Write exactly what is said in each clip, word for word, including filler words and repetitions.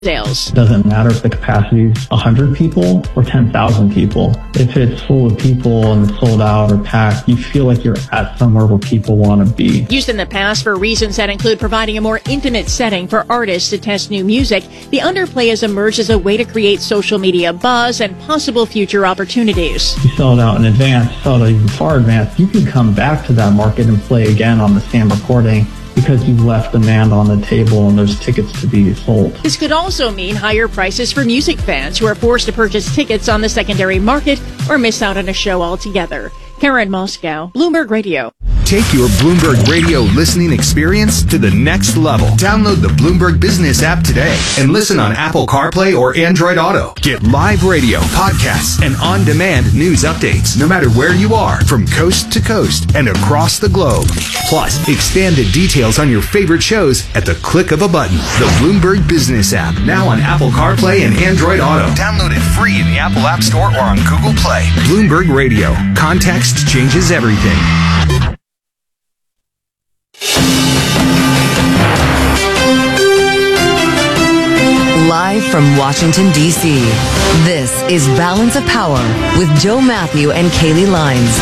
sales. It doesn't matter if the capacity is one hundred people or ten thousand people. If it's full of people and sold out or packed, you feel like you're at somewhere where people want to be. Used in the past for reasons that include providing a more intimate setting for artists to test new music, the Underplay has emerged as a way to create social media buzz and possible future opportunities. You sell it out in advance, sell it even far advanced, you can come back to that market and play again on the same recording, because you've left demand on the table and there's tickets to be sold. This could also mean higher prices for music fans who are forced to purchase tickets on the secondary market or miss out on a show altogether. Karen Moscow, Bloomberg Radio. Take your Bloomberg Radio listening experience to the next level. Download the Bloomberg Business app today and listen on Apple CarPlay or Android Auto. Get live radio, podcasts, and on-demand news updates no matter where you are, from coast to coast and across the globe. Plus, expanded details on your favorite shows at the click of a button. The Bloomberg Business app, now on Apple CarPlay and Android Auto. Download it free in the Apple App Store or on Google Play. Bloomberg Radio. Context changes everything. Live from Washington, D C, this is Balance of Power with Joe Matthew and Kaylee Lines.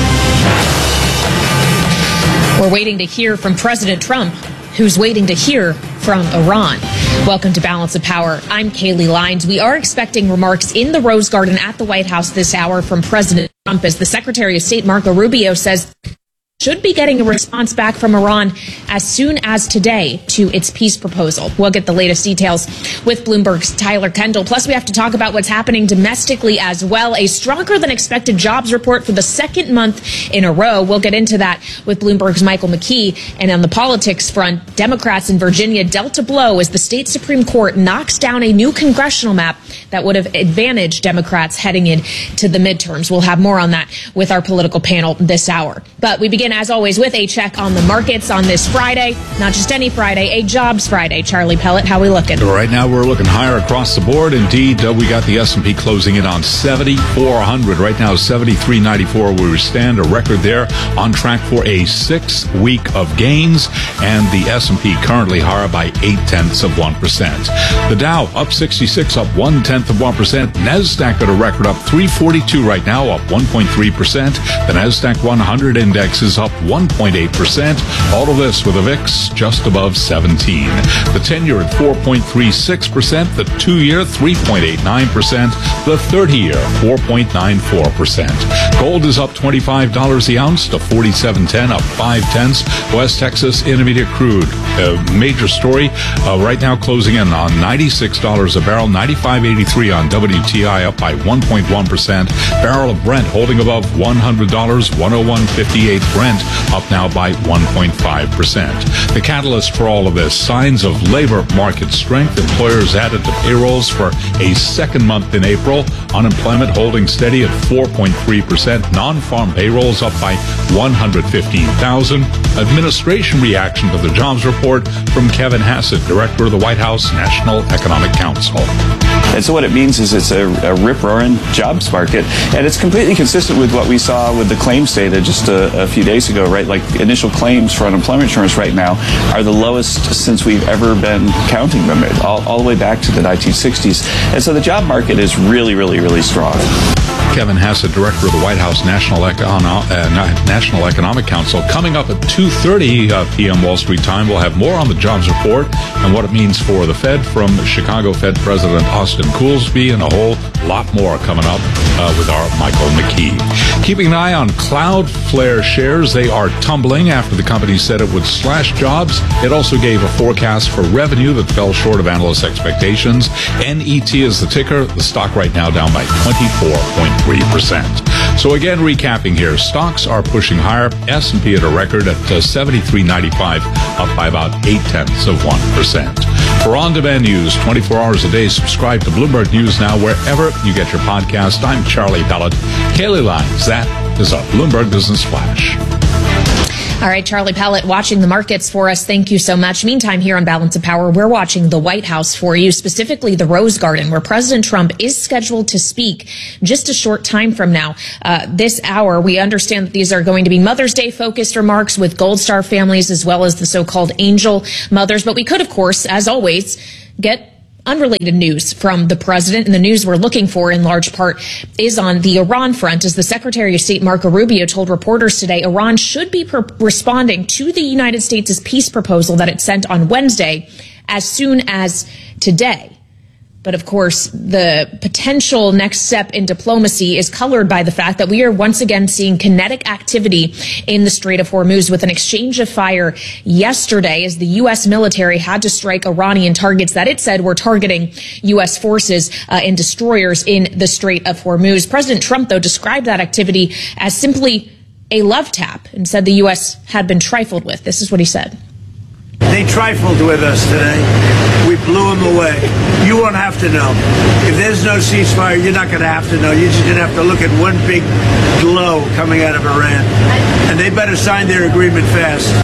We're waiting to hear from President Trump, who's waiting to hear from Iran. Welcome to Balance of Power. I'm Kaylee Lines. We are expecting remarks in the Rose Garden at the White House this hour from President Trump, as the Secretary of State, Marco Rubio, says should be getting a response back from Iran as soon as today to its peace proposal. We'll get the latest details with Bloomberg's Tyler Kendall. Plus, we have to talk about what's happening domestically as well. A stronger than expected jobs report for the second month in a row. We'll get into that with Bloomberg's Michael McKee. And on the politics front, Democrats in Virginia dealt a blow as the state Supreme Court knocks down a new congressional map that would have advantaged Democrats heading into the midterms. We'll have more on that with our political panel this hour. But we begin, as always, with a check on the markets on this Friday. Not just any Friday, a jobs Friday. Charlie Pellet, how we looking? Right now, we're looking higher across the board. Indeed, uh, we got the S and P closing in on seventy-four hundred. Right now, seventy-three ninety-four. We stand a record there, on track for a six week of gains. And the S and P currently higher by eight tenths of one percent. The Dow up sixty-six, up one tenth of one percent. NASDAQ at a record up three forty-two right now, up one point three percent. The NASDAQ one hundred index is up one point eight percent. All of this with a V I X just above seventeen. The ten-year at four point three six percent. The two-year three point eight nine percent. The thirty-year four point nine four percent. Gold is up twenty-five dollars the ounce to forty-seven ten, up five tenths. West Texas Intermediate crude, a major story, uh, right now closing in on ninety-six dollars a barrel, ninety-five eighty-three on W T I, up by one point one percent. Barrel of Brent holding above one hundred dollars, one oh one fifty-eight Brent, up now by one point five percent. The catalyst for all of this, signs of labor market strength. Employers added to payrolls for a second month in April. Unemployment holding steady at four point three percent. Non-farm payrolls up by one hundred fifteen thousand. Administration reaction to the jobs report from Kevin Hassett, Director of the White House National Economic Council. And so what it means is it's a, a rip-roaring jobs market. And it's completely consistent with what we saw with the claims data just a, a few days ago, right? Like initial claims for unemployment insurance right now are the lowest since we've ever been counting them, all, all the way back to the nineteen sixties. And so the job market is really, really, really strong. Kevin Hassett, Director of the White House National, Econo- uh, National Economic Council. Coming up at two thirty uh, p.m. Wall Street time, we'll have more on the jobs report and what it means for the Fed from Chicago Fed President Austin Goolsbee, and a whole lot more coming up uh, with our Michael McKee. Keeping an eye on Cloudflare shares. They are tumbling after the company said it would slash jobs. It also gave a forecast for revenue that fell short of analysts' expectations. N E T is the ticker. The stock right now down by twenty-four point three percent. So again, recapping here, stocks are pushing higher. S and P at a record at uh, seventy-three ninety-five, up by about eight tenths of one percent. For on-demand news, twenty-four hours a day, subscribe to Bloomberg News Now wherever you get your podcast. I'm Charlie Pellet. Kaylee Lines, that is a Bloomberg Business Flash. All right, Charlie Pellet watching the markets for us. Thank you so much. Meantime, here on Balance of Power, we're watching the White House for you, specifically the Rose Garden, where President Trump is scheduled to speak just a short time from now. Uh, this hour, we understand that these are going to be Mother's Day focused remarks with Gold Star families as well as the so-called angel mothers. But we could, of course, as always, get unrelated news from the president, and the news we're looking for in large part is on the Iran front. As the Secretary of State Marco Rubio told reporters today, Iran should be per- responding to the United States' peace proposal that it sent on Wednesday as soon as today. But of course, the potential next step in diplomacy is colored by the fact that we are once again seeing kinetic activity in the Strait of Hormuz, with an exchange of fire yesterday as the U S military had to strike Iranian targets that it said were targeting U S forces uh, and destroyers in the Strait of Hormuz. President Trump, though, described that activity as simply a love tap and said the U S had been trifled with. This is what he said. They trifled with us today. We blew them away. You won't have to know. If there's no ceasefire, you're not going to have to know. You're just going to have to look at one big glow coming out of Iran. And they better sign their agreement fast.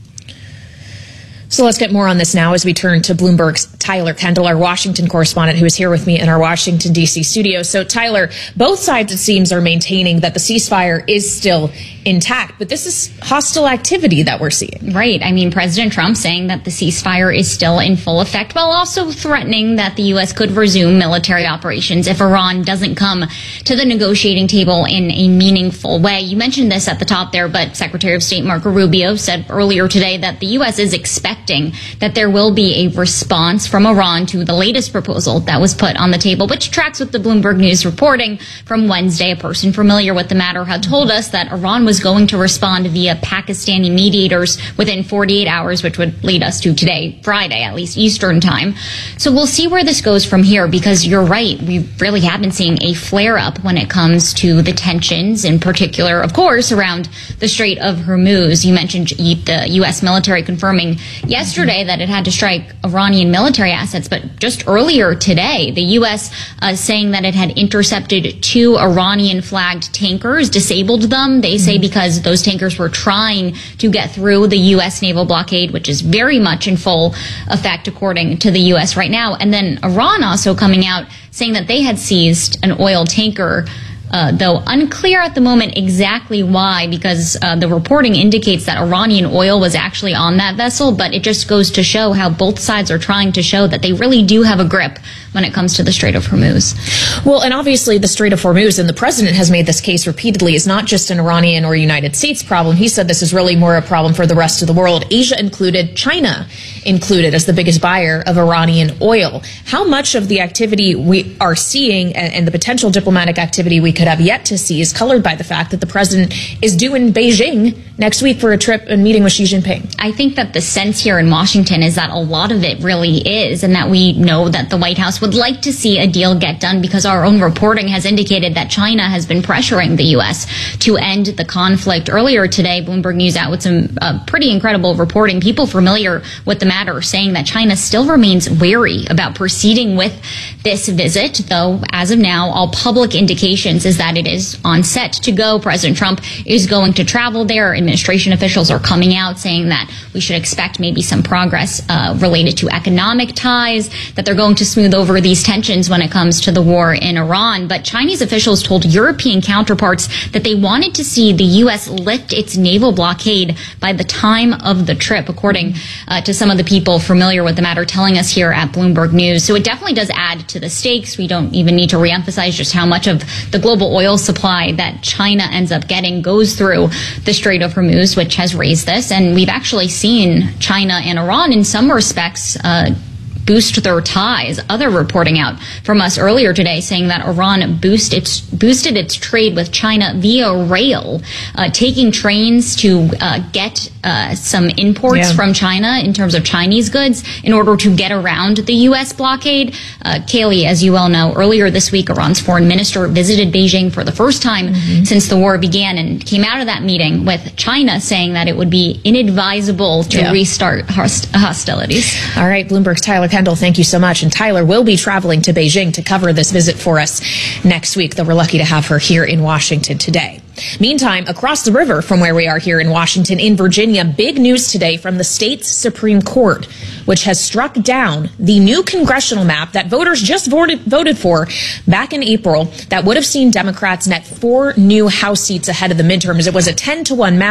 So let's get more on this now as we turn to Bloomberg's Tyler Kendall, our Washington correspondent, who is here with me in our Washington, D C studio. So, Tyler, both sides, it seems, are maintaining that the ceasefire is still intact, but this is hostile activity that we're seeing. Right. I mean, President Trump saying that the ceasefire is still in full effect, while also threatening that the U S could resume military operations if Iran doesn't come to the negotiating table in a meaningful way. You mentioned this at the top there, but Secretary of State Marco Rubio said earlier today that the U S is expecting that there will be a response from Iran to the latest proposal that was put on the table, which tracks with the Bloomberg News reporting from Wednesday. A person familiar with the matter had told us that Iran was going to respond via Pakistani mediators within forty-eight hours, which would lead us to today, Friday, at least Eastern time. So we'll see where this goes from here, because you're right, we really have been seeing a flare-up when it comes to the tensions, in particular, of course, around the Strait of Hormuz. You mentioned the U S military confirming yesterday that it had to strike Iranian military assets, but just earlier today, the U S uh, saying that it had intercepted two Iranian-flagged tankers, disabled them, they say, because those tankers were trying to get through the U S naval blockade, which is very much in full effect according to the U S right now. And then Iran also coming out saying that they had seized an oil tanker, Uh, though unclear at the moment exactly why, because uh, the reporting indicates that Iranian oil was actually on that vessel, but it just goes to show how both sides are trying to show that they really do have a grip when it comes to the Strait of Hormuz. Well, and obviously the Strait of Hormuz, and the president has made this case repeatedly, is not just an Iranian or United States problem. He said this is really more a problem for the rest of the world, Asia included, China included, as the biggest buyer of Iranian oil. How much of the activity we are seeing and, and the potential diplomatic activity we could have yet to see is colored by the fact that the president is due in Beijing next week for a trip and meeting with Xi Jinping? I think that the sense here in Washington is that a lot of it really is, and that we know that the White House would like to see a deal get done, because our own reporting has indicated that China has been pressuring the U S to end the conflict. Earlier today, Bloomberg News out with some uh, pretty incredible reporting. People familiar with the matter saying that China still remains wary about proceeding with this visit, though as of now, all public indications is that it is on set to go. President Trump is going to travel there. Administration officials are coming out saying that we should expect maybe some progress uh, related to economic ties, that they're going to smooth over these tensions when it comes to the war in Iran. But Chinese officials told European counterparts that they wanted to see the U S lift its naval blockade by the time of the trip, according uh, to some of the people familiar with the matter telling us here at Bloomberg News. So it definitely does add to the stakes. We don't even need to reemphasize just how much of the global oil supply that China ends up getting goes through the Strait of Hormuz, which has raised this. And we've actually seen China and Iran in some respects uh, boost their ties. Other reporting out from us earlier today saying that Iran boost its, boosted its trade with China via rail, uh, taking trains to uh, get uh, some imports yeah. from China in terms of Chinese goods in order to get around the U S blockade. Uh, Kaylee, as you well know, earlier this week, Iran's foreign minister visited Beijing for the first time mm-hmm. since the war began, and came out of that meeting with China saying that it would be inadvisable to yeah. restart host- hostilities. All right, Bloomberg's Tyler Kendall, thank you so much. And Tyler will be traveling to Beijing to cover this visit for us next week, though we're lucky to have her here in Washington today. Meantime, across the river from where we are here in Washington, in Virginia, big news today from the state's Supreme Court, which has struck down the new congressional map that voters just voted, voted for back in April that would have seen Democrats net four new House seats ahead of the midterms. It was a ten to one map.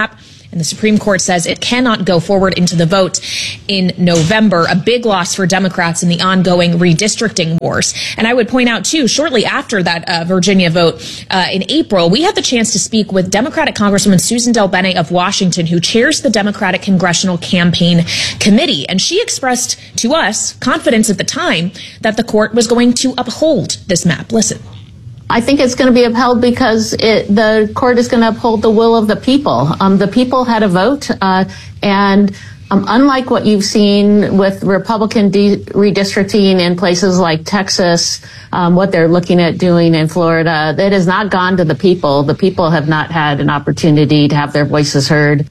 And the Supreme Court says it cannot go forward into the vote in November, a big loss for Democrats in the ongoing redistricting wars. And I would point out, too, shortly after that uh, Virginia vote uh, in April, we had the chance to speak with Democratic Congresswoman Susan DelBene of Washington, who chairs the Democratic Congressional Campaign Committee. And she expressed to us confidence at the time that the court was going to uphold this map. Listen. I think it's going to be upheld because it, the court is going to uphold the will of the people. Um, the people had a vote, uh, and um, unlike what you've seen with Republican de- redistricting in places like Texas, um, what they're looking at doing in Florida, it has not gone to the people. The people have not had an opportunity to have their voices heard.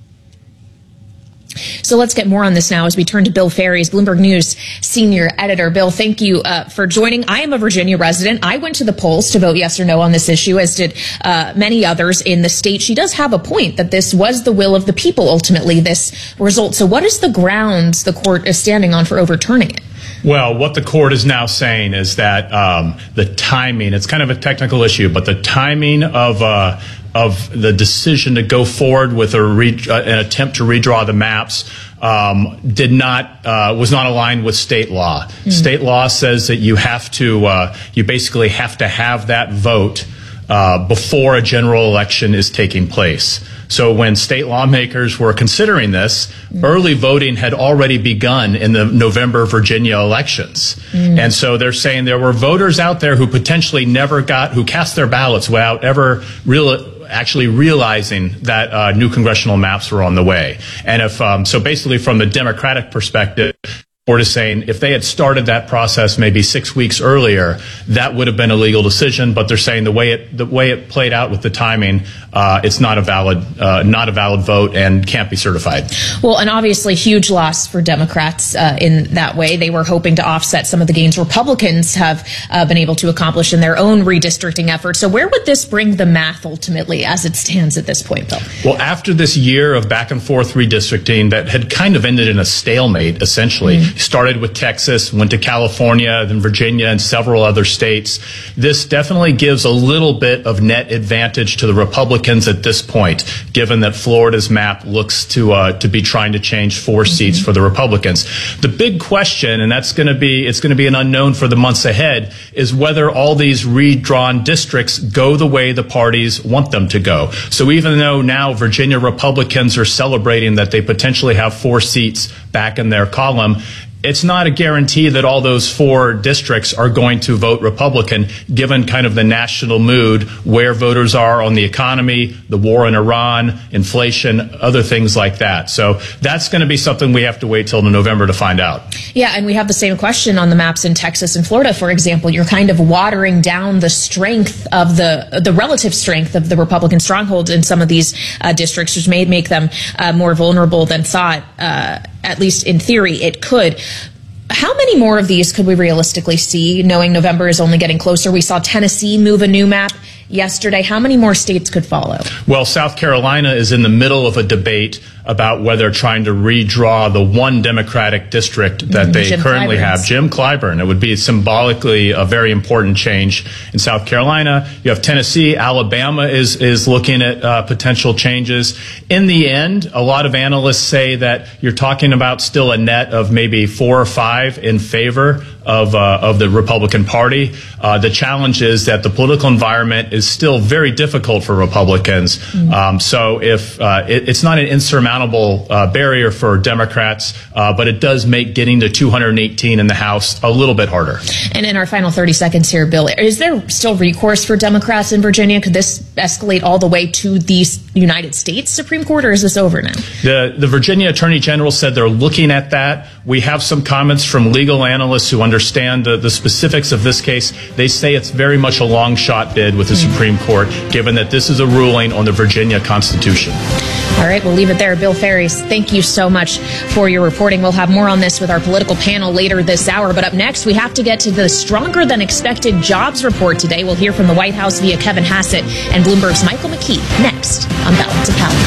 So let's get more on this now as we turn to Bill Ferries, Bloomberg News senior editor. Bill, thank you uh, for joining. I am a Virginia resident. I went to the polls to vote yes or no on this issue, as did uh, many others in the state. She does have a point that this was the will of the people, ultimately, this result. So what is the grounds the court is standing on for overturning it? Well, what the court is now saying is that um, the timing, it's kind of a technical issue, but the timing of uh, of the decision to go forward with a re- uh, an attempt to redraw the maps um, did not uh, was not aligned with state law. Mm-hmm. State law says that you have to uh, you basically have to have that vote uh, before a general election is taking place. So when state lawmakers were considering this, mm. early voting had already begun in the November Virginia elections. Mm. And so they're saying there were voters out there who potentially never got, who cast their ballots without ever real, actually realizing that uh, new congressional maps were on the way. And if, um, so basically from the Democratic perspective, Court is saying if they had started that process maybe six weeks earlier, that would have been a legal decision. But they're saying the way it the way it played out with the timing, uh, it's not a valid uh, not a valid vote and can't be certified. Well, and obviously huge loss for Democrats uh, in that way. They were hoping to offset some of the gains Republicans have uh, been able to accomplish in their own redistricting efforts. So where would this bring the math ultimately as it stands at this point, Bill? Well, after this year of back and forth redistricting that had kind of ended in a stalemate, essentially. Mm-hmm. Started with Texas, went to California, then Virginia, and several other states. This definitely gives a little bit of net advantage to the Republicans at this point, given that Florida's map looks to uh, to be trying to change four mm-hmm. seats for the Republicans. The big question, and that's going to be it's going to be an unknown for the months ahead, is whether all these redrawn districts go the way the parties want them to go. So even though now Virginia Republicans are celebrating that they potentially have four seats back in their column, it's not a guarantee that all those four districts are going to vote Republican, given kind of the national mood, where voters are on the economy, the war in Iran, inflation, other things like that. So that's going to be something we have to wait till November to find out. Yeah, and we have the same question on the maps in Texas and Florida, for example. You're kind of watering down the strength of the the relative strength of the Republican strongholds in some of these uh, districts, which may make them uh, more vulnerable than thought. Uh, at least in theory, it could. How many more of these could we realistically see, knowing November is only getting closer? We saw Tennessee move a new map yesterday. How many more states could follow? Well, South Carolina is in the middle of a debate about whether trying to redraw the one Democratic district that mm, they Jim currently Clyburn's. have. Jim Clyburn. It would be symbolically a very important change in South Carolina. You have Tennessee. Alabama is, is looking at uh, potential changes. In the end, a lot of analysts say that you're talking about still a net of maybe four or five in favor of uh, of the Republican Party. Uh, the challenge is that the political environment is still very difficult for Republicans. Mm-hmm. Um, so if uh, it, it's not an insurmountable uh, barrier for Democrats, uh, but it does make getting to two hundred eighteen in the House a little bit harder. And in our final thirty seconds here, Bill, is there still recourse for Democrats in Virginia? Could this escalate all the way to the United States Supreme Court, or is this over now? The, the Virginia Attorney General said they're looking at that. We have some comments from legal analysts who understand the, the specifics of this case. They say it's very much a long shot bid with the mm-hmm. Supreme Court, given that this is a ruling on the Virginia Constitution. All right, we'll leave it there. Bill Ferries, thank you so much for your reporting. We'll have more on this with our political panel later this hour. But up next, we have to get to the stronger than expected jobs report today. We'll hear from the White House via Kevin Hassett and Bloomberg's Michael McKee next on Balance of Power.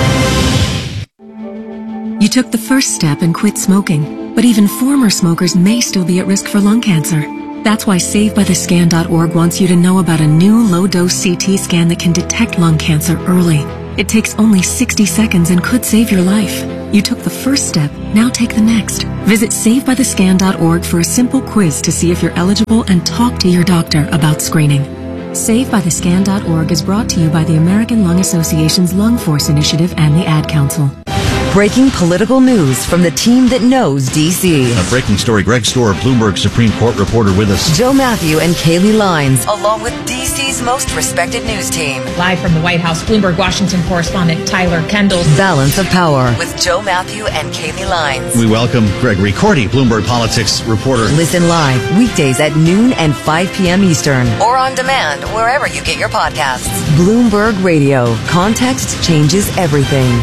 You took the first step and quit smoking, but even former smokers may still be at risk for lung cancer. That's why Save By The Scan dot org wants you to know about a new low-dose C T scan that can detect lung cancer early. It takes only sixty seconds and could save your life. You took the first step, now take the next. Visit save by the scan dot org for a simple quiz to see if you're eligible and talk to your doctor about screening. save by the scan dot org is brought to you by the American Lung Association's Lung Force Initiative and the Ad Council. Breaking political news from the team that knows D C. A breaking story. Greg Storer, Bloomberg Supreme Court reporter with us. Joe Matthew and Kaylee Lines, along with D C's most respected news team. Live from the White House, Bloomberg Washington correspondent Tyler Kendall. Balance of Power with Joe Matthew and Kaylee Lines. We welcome Gregory Cordy, Bloomberg Politics reporter. Listen live weekdays at noon and five p.m. Eastern, or on demand wherever you get your podcasts. Bloomberg Radio. Context changes everything.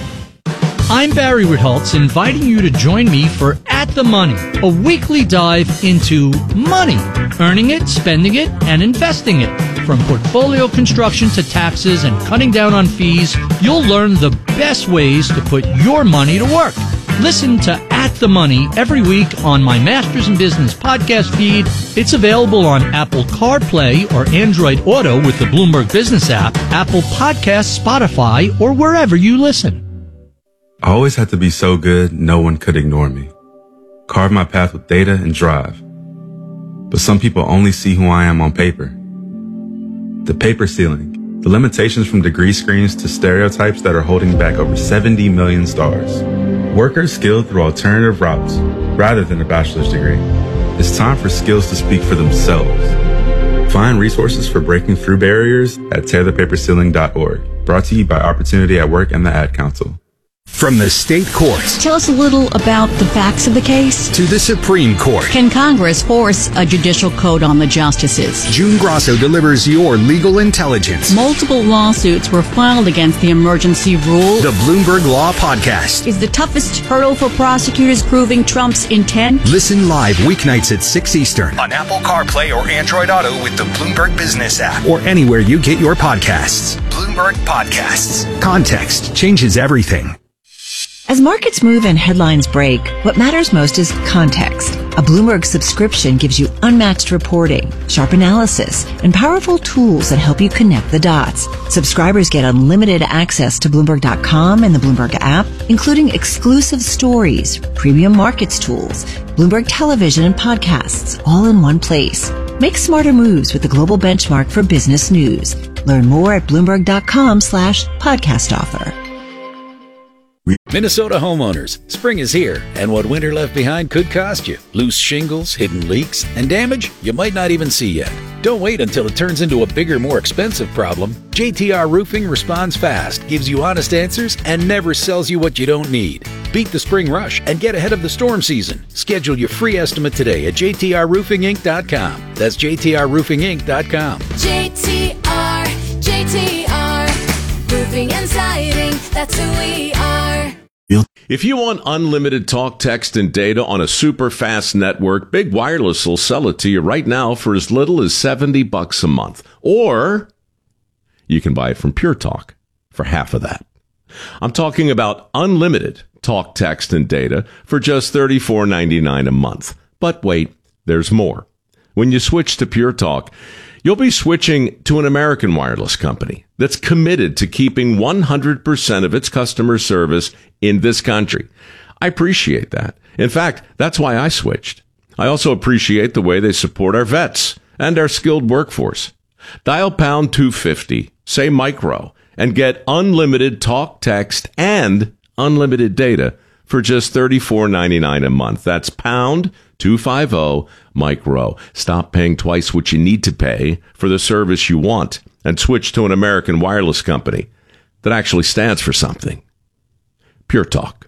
I'm Barry Ritholtz, inviting you to join me for At the Money, a weekly dive into money, earning it, spending it, and investing it. From portfolio construction to taxes and cutting down on fees, you'll learn the best ways to put your money to work. Listen to At the Money every week on my Masters in Business podcast feed. It's available on Apple CarPlay or Android Auto with the Bloomberg Business app, Apple Podcasts, Spotify, or wherever you listen. I always had to be so good, no one could ignore me. Carve my path with data and drive. But some people only see who I am on paper. The paper ceiling, the limitations from degree screens to stereotypes that are holding back over seventy million stars. Workers skilled through alternative routes, rather than a bachelor's degree. It's time for skills to speak for themselves. Find resources for breaking through barriers at tear the paper ceiling dot org. Brought to you by Opportunity at Work and the Ad Council. From the state courts. Tell us a little about the facts of the case. To the Supreme Court. Can Congress force a judicial code on the justices? June Grosso delivers your legal intelligence. Multiple lawsuits were filed against the emergency rule. The Bloomberg Law Podcast. Is the toughest hurdle for prosecutors proving Trump's intent? Listen live weeknights at six Eastern on Apple CarPlay or Android Auto with the Bloomberg Business app or anywhere you get your podcasts. Bloomberg Podcasts. Context changes everything. As markets move and headlines break, what matters most is context. A Bloomberg subscription gives you unmatched reporting, sharp analysis, and powerful tools that help you connect the dots. Subscribers get unlimited access to Bloomberg dot com and the Bloomberg app, including exclusive stories, premium markets tools, Bloomberg television, and podcasts, all in one place. Make smarter moves with the global benchmark for business news. Learn more at Bloomberg dot com slash podcast offer. Minnesota homeowners, spring is here, and what winter left behind could cost you. Loose shingles, hidden leaks, and damage you might not even see yet. Don't wait until it turns into a bigger, more expensive problem. J T R Roofing responds fast, gives you honest answers, and never sells you what you don't need. Beat the spring rush and get ahead of the storm season. Schedule your free estimate today at J T R roofing inc dot com. That's J T R roofing inc dot com. J T R, J T R, Roofing and Siding, that's who we are. If you want unlimited talk, text, and data on a super fast network, Big Wireless will sell it to you right now for as little as seventy bucks a month. Or you can buy it from Pure Talk for half of that. I'm talking about unlimited talk, text, and data for just thirty-four ninety-nine a month. But wait, there's more. When you switch to Pure Talk, you'll be switching to an American wireless company that's committed to keeping one hundred percent of its customer service in this country. I appreciate that. In fact, that's why I switched. I also appreciate the way they support our vets and our skilled workforce. Dial pound two fifty, say micro, and get unlimited talk, text, and unlimited data for just thirty-four ninety-nine a month. That's pound two fifty micro. Stop paying twice what you need to pay for the service you want and switch to an American wireless company that actually stands for something. Pure Talk.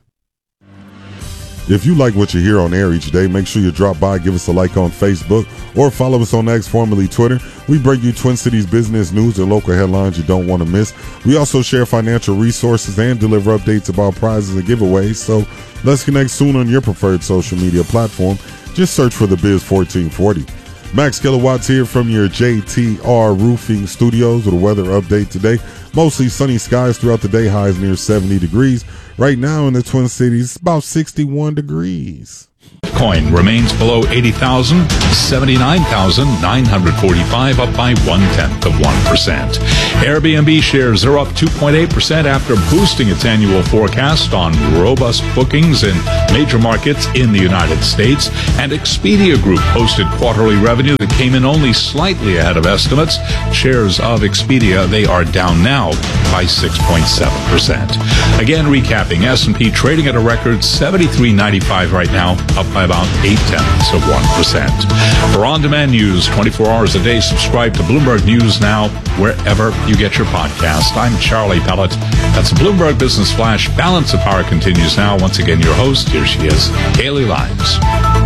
If you like what you hear on air each day, make sure you drop by, give us a like on Facebook, or follow us on X, formerly Twitter. We bring you Twin Cities business news and local headlines you don't want to miss. We also share financial resources and deliver updates about prizes and giveaways. So let's connect soon on your preferred social media platform. Just search for the Biz fourteen forty. Max Kilowatts here from your J T R Roofing Studios with a weather update today. Mostly sunny skies throughout the day, highs near seventy degrees. Right now in the Twin Cities, about sixty-one degrees. Bitcoin remains below eighty thousand, seventy-nine thousand nine hundred forty-five, up by one-tenth of one percent. Airbnb shares are up two point eight percent after boosting its annual forecast on robust bookings in major markets in the United States. And Expedia Group posted quarterly revenue that came in only slightly ahead of estimates. Shares of Expedia, they are down now by six point seven percent. Again, recapping, S and P trading at a record seventy-three ninety-five right now, up by about eight tenths of one percent. For on-demand news twenty-four hours a day, subscribe to Bloomberg News Now wherever you get your podcast. I'm Charlie Pellet. That's the Bloomberg Business Flash. Balance of Power continues now. Once again, your host, here she is, Kaylee Lyons.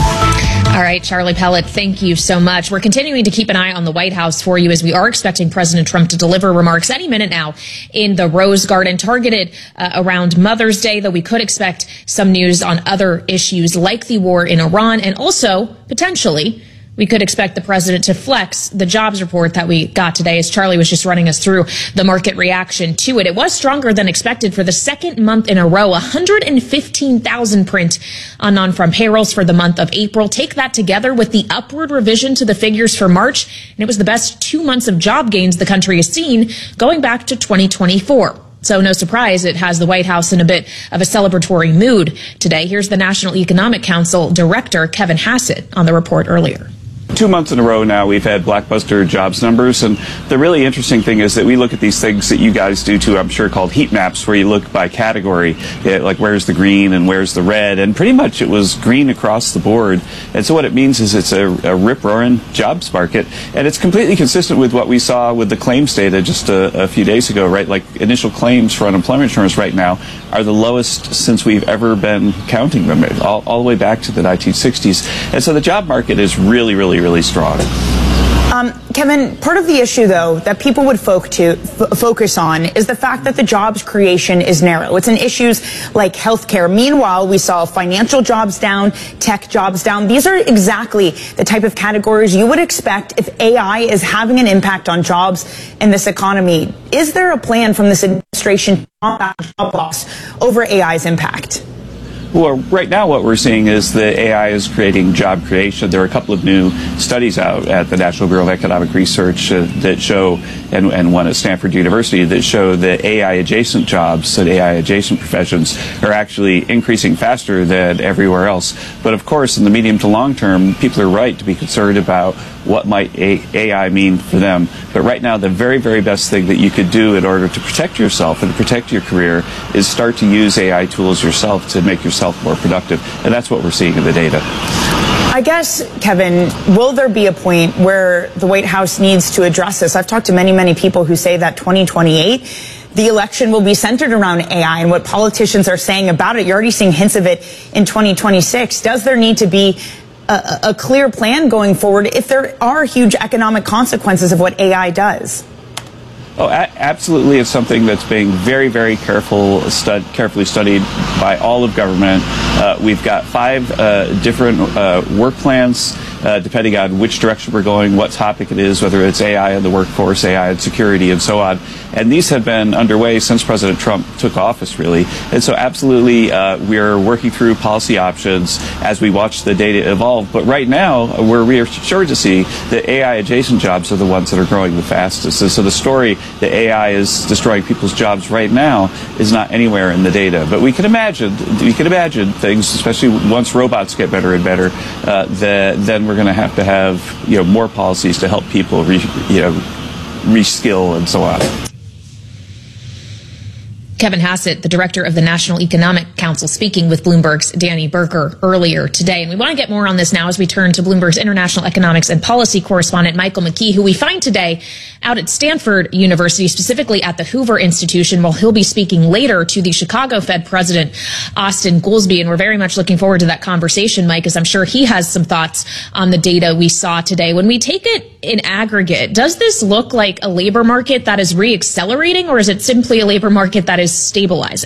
All right, Charlie Pellet, thank you so much. We're continuing to keep an eye on the White House for you as we are expecting President Trump to deliver remarks any minute now in the Rose Garden, targeted uh, around Mother's Day, though we could expect some news on other issues like the war in Iran, and also, potentially, we could expect the president to flex the jobs report that we got today, as Charlie was just running us through the market reaction to it. It was stronger than expected for the second month in a row, one hundred fifteen thousand print on non-farm payrolls for the month of April. Take that together with the upward revision to the figures for March, and it was the best two months of job gains the country has seen going back to twenty twenty-four. So no surprise, it has the White House in a bit of a celebratory mood today. Here's the National Economic Council Director, Kevin Hassett, on the report earlier. Two months in a row now we've had blockbuster jobs numbers, and the really interesting thing is that we look at these things that you guys do too, I'm sure, called heat maps, where you look by category, like where's the green and where's the red, and pretty much it was green across the board. And so what it means is it's a, a rip-roaring jobs market, and it's completely consistent with what we saw with the claims data just a, a few days ago, right? Like initial claims for unemployment insurance right now are the lowest since we've ever been counting them, all, all the way back to the nineteen sixties. And so the job market is really, really, really strong. Um, Kevin, part of the issue, though, that people would folk to, f- focus on is the fact that the jobs creation is narrow. It's in issues like healthcare. Meanwhile, we saw financial jobs down, tech jobs down. These are exactly the type of categories you would expect if A I is having an impact on jobs in this economy. Is there a plan from this administration to combat job loss over A I's impact? Well, right now what we're seeing is that A I is creating job creation. There are a couple of new studies out at the National Bureau of Economic Research uh, that show, and, and one at Stanford University, that show that A I-adjacent jobs and A I-adjacent professions are actually increasing faster than everywhere else. But of course, in the medium to long term, people are right to be concerned about what might A I mean for them. But right now, the very, very best thing that you could do in order to protect yourself and to protect your career is start to use A I tools yourself to make yourself more productive. And that's what we're seeing in the data. I guess, Kevin, will there be a point where the White House needs to address this? I've talked to many, many people who say that twenty twenty-eight, the election will be centered around A I and what politicians are saying about it. You're already seeing hints of it in twenty twenty-six. Does there need to be a, a clear plan going forward if there are huge economic consequences of what A I does? Oh, a- absolutely. It's something that's being very, very careful, stud- carefully studied by all of government. Uh, we've got five uh, different uh, work plans, uh, depending on which direction we're going, what topic it is, whether it's A I in the workforce, A I in security, and so on. And these have been underway since President Trump took office, really. And so absolutely, uh, we're working through policy options as we watch the data evolve. But right now, we're reassured to see that A I-adjacent jobs are the ones that are growing the fastest. And so the story that A I is destroying people's jobs right now is not anywhere in the data. But we can imagine, we can imagine things, especially once robots get better and better, uh, that then we're going to have to have, you know, more policies to help people, re, you know, reskill and so on. Kevin Hassett, the director of the National Economic Council, speaking with Bloomberg's Danny Berger earlier today. And we want to get more on this now as we turn to Bloomberg's international economics and policy correspondent, Michael McKee, who we find today out at Stanford University, specifically at the Hoover Institution, while he'll be speaking later to the Chicago Fed President, Austin Goolsbee. And we're very much looking forward to that conversation, Mike, as I'm sure he has some thoughts on the data we saw today. When we take it in aggregate, does this look like a labor market that is reaccelerating, or is it simply a labor market that is stabilizing?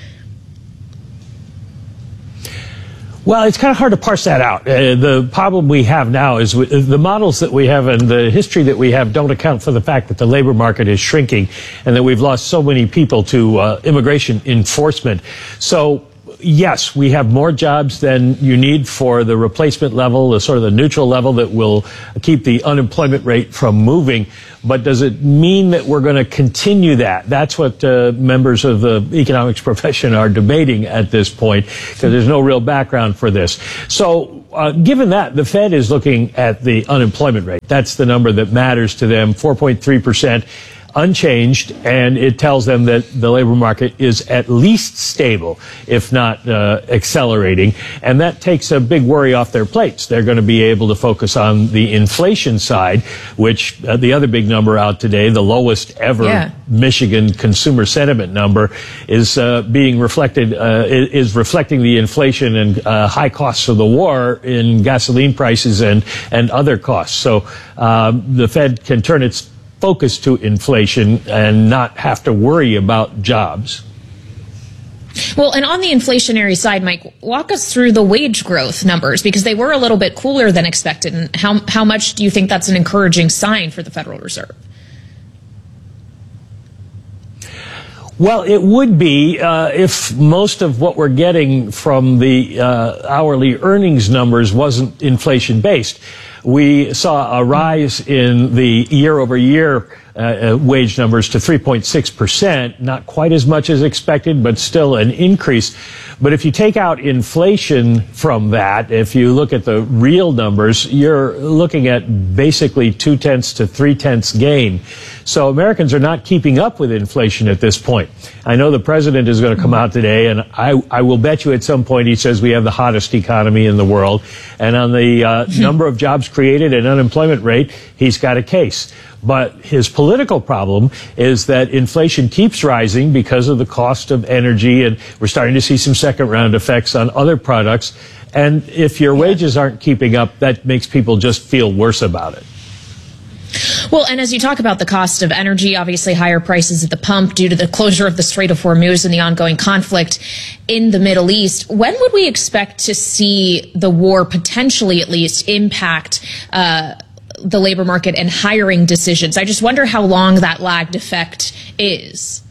Well, it's kind of hard to parse that out. Uh, the problem we have now is we, the models that we have and the history that we have don't account for the fact that the labor market is shrinking and that we've lost so many people to uh, immigration enforcement. So yes, we have more jobs than you need for the replacement level, the sort of the neutral level that will keep the unemployment rate from moving. But does it mean that we're going to continue that? That's what uh, members of the economics profession are debating at this point, because there's no real background for this. So uh, given that, the Fed is looking at the unemployment rate. That's the number that matters to them, four point three percent. Unchanged, and it tells them that the labor market is at least stable, if not uh, accelerating, and that takes a big worry off their plates. They're going to be able to focus on the inflation side, which uh, the other big number out today, the lowest ever yeah. Michigan consumer sentiment number, is uh, being reflected, uh, is reflecting the inflation and uh, high costs of the war in gasoline prices and, and other costs. So um, the Fed can turn its focus to inflation and not have to worry about jobs. Well, and on the inflationary side, Mike, walk us through the wage growth numbers, because they were a little bit cooler than expected. And how, how much do you think that's an encouraging sign for the Federal Reserve? Well, it would be uh, if most of what we're getting from the uh, hourly earnings numbers wasn't inflation-based. We saw a rise in the year-over-year uh, wage numbers to three point six percent, not quite as much as expected, but still an increase. But if you take out inflation from that, if you look at the real numbers, you're looking at basically two-tenths to three-tenths gain. So Americans are not keeping up with inflation at this point. I know the president is going to come out today, and I, I will bet you at some point he says we have the hottest economy in the world. And on the uh, number of jobs created and unemployment rate, he's got a case. But his political problem is that inflation keeps rising because of the cost of energy, and we're starting to see some second-round effects on other products. And if your wages aren't keeping up, that makes people just feel worse about it. Well, and as you talk about the cost of energy, obviously higher prices at the pump due to the closure of the Strait of Hormuz and the ongoing conflict in the Middle East, when would we expect to see the war potentially at least impact uh, the labor market and hiring decisions? I just wonder how long that lagged effect is.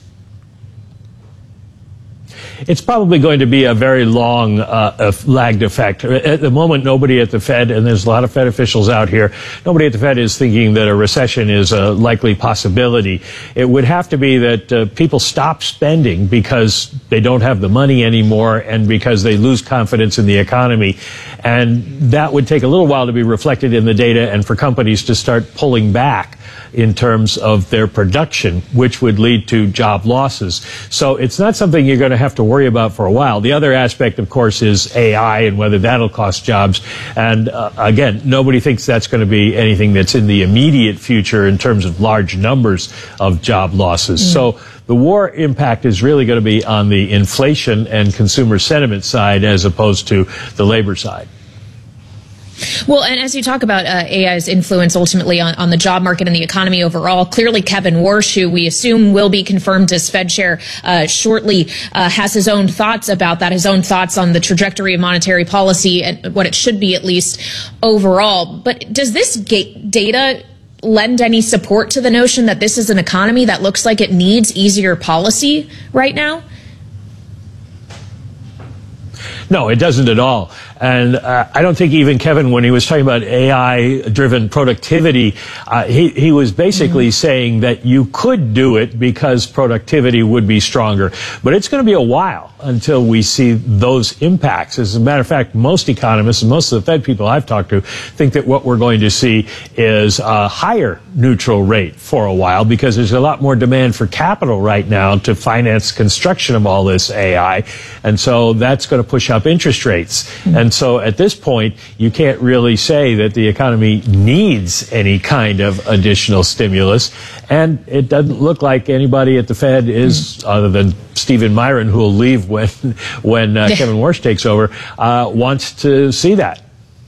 It's probably going to be a very long uh, lagged effect. At the moment, nobody at the Fed, and there's a lot of Fed officials out here, nobody at the Fed is thinking that a recession is a likely possibility. It would have to be that uh, people stop spending because they don't have the money anymore and because they lose confidence in the economy. And that would take a little while to be reflected in the data and for companies to start pulling back in terms of their production, which would lead to job losses. So it's not something you're going to have to worry about for a while. The other aspect, of course, is A I and whether that'll cost jobs. And uh, again, nobody thinks that's going to be anything that's in the immediate future in terms of large numbers of job losses. Mm. So the war impact is really going to be on the inflation and consumer sentiment side as opposed to the labor side. Well, and as you talk about uh, A I's influence ultimately on, on the job market and the economy overall, clearly Kevin Warsh, who we assume will be confirmed as Fed chair uh, shortly, uh, has his own thoughts about that, his own thoughts on the trajectory of monetary policy and what it should be at least overall. But does this ga- data lend any support to the notion that this is an economy that looks like it needs easier policy right now? No, it doesn't at all. And uh, I don't think even Kevin, when he was talking about A I-driven productivity, uh, he, he was basically mm-hmm. saying that you could do it because productivity would be stronger. But it's going to be a while until we see those impacts. As a matter of fact, most economists and most of the Fed people I've talked to think that what we're going to see is a higher neutral rate for a while because there's a lot more demand for capital right now to finance construction of all this A I. And so that's going to push up interest rates. Mm-hmm. And so at this point, you can't really say that the economy needs any kind of additional stimulus. And it doesn't look like anybody at the Fed is, mm-hmm. other than Stephen Myron, who will leave when, when uh, Kevin Warsh takes over, uh, wants to see that.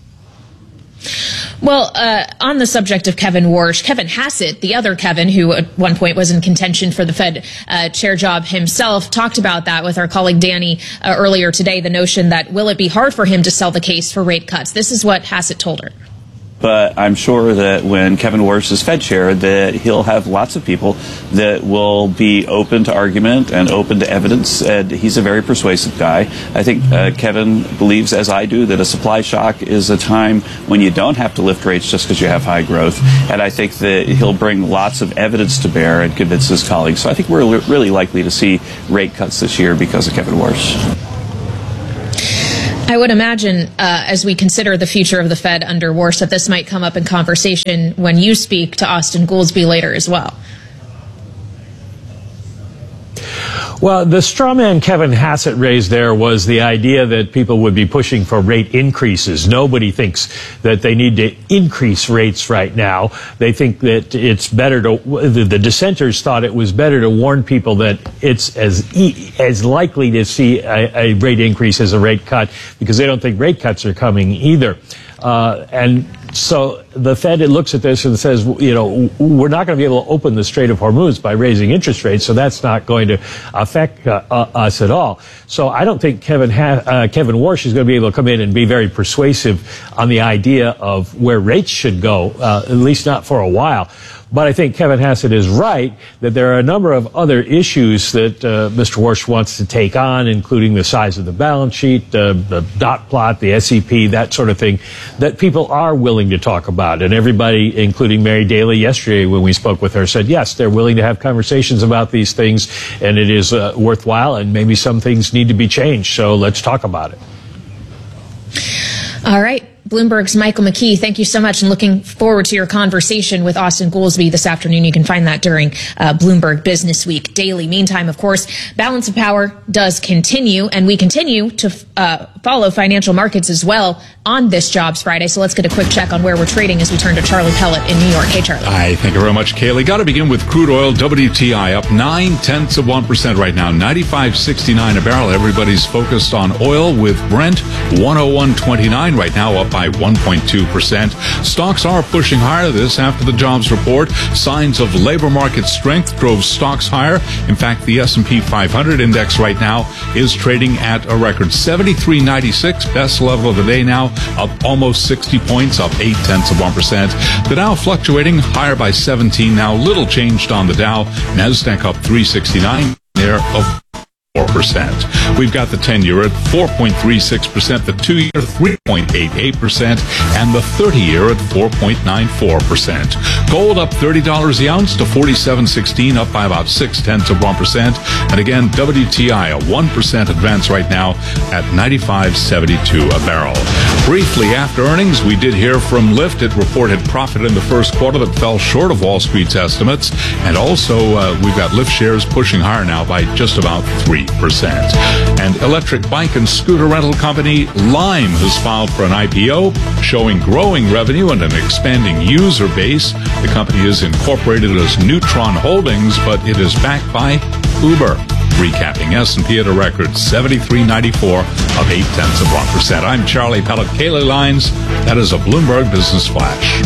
Well, uh, on the subject of Kevin Warsh, Kevin Hassett, the other Kevin, who at one point was in contention for the Fed uh, chair job himself, talked about that with our colleague Danny uh, earlier today, the notion that will it be hard for him to sell the case for rate cuts? This is what Hassett told her. But I'm sure that when Kevin Warsh is Fed chair, that he'll have lots of people that will be open to argument and open to evidence. And he's a very persuasive guy. I think uh, Kevin believes, as I do, that a supply shock is a time when you don't have to lift rates just because you have high growth. And I think that he'll bring lots of evidence to bear and convince his colleagues. So I think we're really likely to see rate cuts this year because of Kevin Warsh. I would imagine, uh, as we consider the future of the Fed under Warsh, that this might come up in conversation when you speak to Austin Goolsbee later as well. Well, the straw man Kevin Hassett raised there was the idea that people would be pushing for rate increases. Nobody thinks that they need to increase rates right now. They think that it's better to, the, the dissenters thought it was better to warn people that it's as e- as likely to see a, a rate increase as a rate cut, because they don't think rate cuts are coming either. Uh, and so the Fed looks at this and says, you know, we're not going to be able to open the Strait of Hormuz by raising interest rates, so that's not going to affect uh, uh, us at all. So I don't think Kevin ha- uh, Kevin Warsh is going to be able to come in and be very persuasive on the idea of where rates should go, uh, at least not for a while. But I think Kevin Hassett is right that there are a number of other issues that uh, Mister Warsh wants to take on, including the size of the balance sheet, uh, the dot plot, the S E P, that sort of thing, that people are willing to talk about. And everybody, including Mary Daly yesterday when we spoke with her, said, yes, they're willing to have conversations about these things, and it is uh, worthwhile, and maybe some things need to be changed. So let's talk about it. All right. Bloomberg's Michael McKee, thank you so much, and looking forward to your conversation with Austin Goolsbee this afternoon. You can find that during uh, Bloomberg Business Week daily. Meantime, of course, Balance of Power does continue, and we continue to uh, follow financial markets as well on this Jobs Friday. So let's get a quick check on where we're trading as we turn to Charlie Pellet in New York. Hey, Charlie. Hi, thank you very much, Kaylee. Got to begin with crude oil. W T I up nine tenths of one percent right now, ninety-five sixty-nine a barrel. Everybody's focused on oil with Brent one oh one twenty-nine right now, up by one point two percent. Stocks are pushing higher this after the jobs report. Signs of labor market strength drove stocks higher. In fact, the S and P five hundred index right now is trading at a record seventy-three ninety-six, best level of the day now, up almost sixty points, up eight tenths of one percent. The Dow fluctuating higher by seventeen now, little changed on the Dow. Nasdaq up three sixty-nine there of four percent. We've got the ten-year at four point three six percent, the two-year three point eight eight percent, and the thirty-year at four point nine four percent. Gold up thirty dollars the ounce to forty-seven sixteen, up by about six tenths of one percent. And again, W T I a one percent advance right now at ninety-five seventy-two a barrel. Briefly after earnings, we did hear from Lyft. It reported profit in the first quarter that fell short of Wall Street's estimates. And also, uh, we've got Lyft shares pushing higher now by just about three percent. And electric bike and scooter rental company Lime has filed for an I P O, showing growing revenue and an expanding user base. The company is incorporated as Neutron Holdings, but it is backed by Uber. Recapping S and P at a record seventy-three ninety-four, up eight tenths of one percent. I'm Charlie Pellet, Kaylee Lines. That is a Bloomberg Business Flash.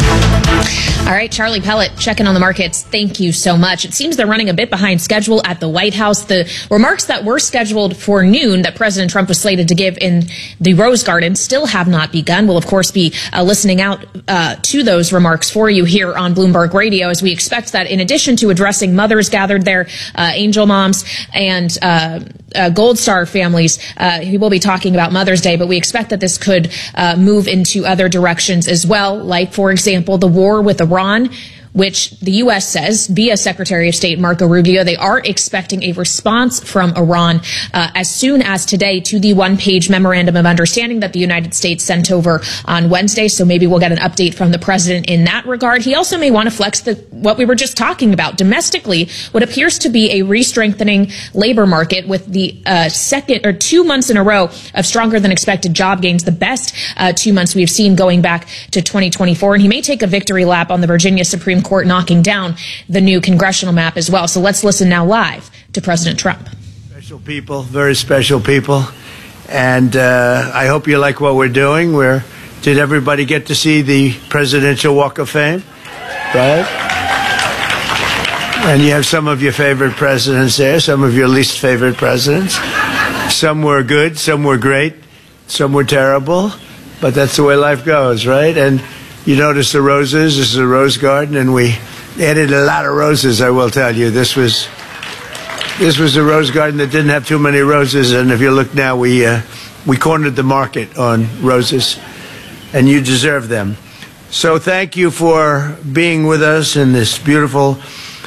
All right, Charlie Pellet, checking on the markets. Thank you so much. It seems they're running a bit behind schedule at the White House. The remarks that were scheduled for noon that President Trump was slated to give in the Rose Garden still have not begun. We'll, of course, be uh, listening out uh, to those remarks for you here on Bloomberg Radio, as we expect that in addition to addressing mothers gathered there, uh, angel moms, and uh, uh, Gold Star families, uh, he will be talking about Mother's Day, but we expect that this could uh, move into other directions as well, like, for example, the war with Iran, which the U S says, via Secretary of State Marco Rubio, they are expecting a response from Iran uh, as soon as today to the one-page memorandum of understanding that the United States sent over on Wednesday. So maybe we'll get an update from the president in that regard. He also may want to flex the, what we were just talking about. Domestically, what appears to be a re-strengthening labor market with the uh, second or two months in a row of stronger than expected job gains, the best uh, two months we've seen going back to twenty twenty-four. And he may take a victory lap on the Virginia Supreme Court, knocking down the new congressional map as well. So let's listen now live to President Trump. Special people, very special people. And uh, I hope you like what we're doing. We're, did everybody get to see the Presidential Walk of Fame? Right? And you have some of your favorite presidents there, some of your least favorite presidents. Some were good, some were great, some were terrible. But that's the way life goes, right? And you notice the roses. This is a rose garden, and we added a lot of roses, I will tell you. This was this was a rose garden that didn't have too many roses, and if you look now, we uh, we cornered the market on roses, and you deserve them. So thank you for being with us in this beautiful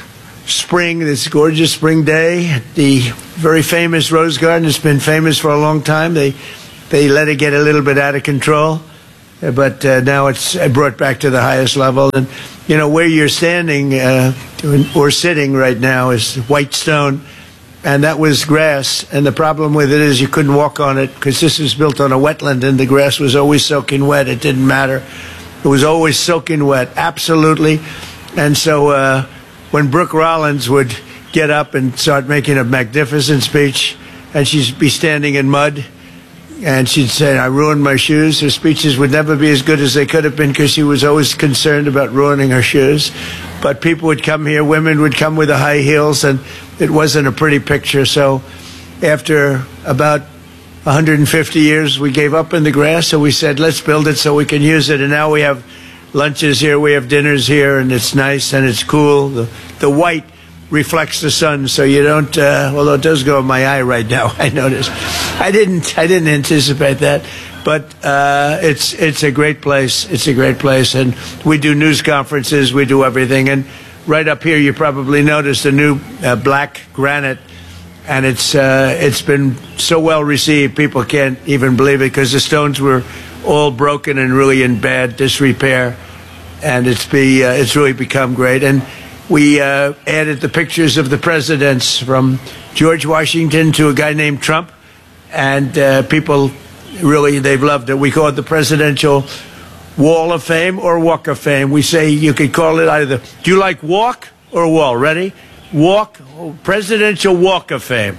spring, this gorgeous spring day. The very famous rose garden has been famous for a long time. They they let it get a little bit out of control, but uh, now it's brought back to the highest level. And you know where you're standing uh, or sitting right now is white stone, and that was grass. And the problem with it is you couldn't walk on it because this was built on a wetland, and the grass was always soaking wet. It didn't matter. It was always soaking wet, absolutely. And so uh, when Brooke Rollins would get up and start making a magnificent speech, and she'd be standing in mud, and she'd say, I ruined my shoes. Her speeches would never be as good as they could have been because she was always concerned about ruining her shoes. But people would come here, women would come with the high heels, and it wasn't a pretty picture. So after about one hundred fifty years, we gave up in the grass, so we said, let's build it so we can use it. And now we have lunches here, we have dinners here, and it's nice and it's cool. The, the white reflects the sun, so you don't, uh, although it does go in my eye right now, I notice. I didn't, I didn't anticipate that, but uh, it's, it's a great place. It's a great place, and we do news conferences, we do everything. And right up here, you probably noticed the new uh, black granite. And it's uh, it's been so well received, people can't even believe it because the stones were all broken and really in bad disrepair, and it's be uh, it's really become great. And we uh, added the pictures of the presidents from George Washington to a guy named Trump, and uh, people really they've loved it. We call it the Presidential Wall of Fame or Walk of Fame. We say you could call it either. Do you like walk or wall? Ready? Walk, Presidential Walk of Fame.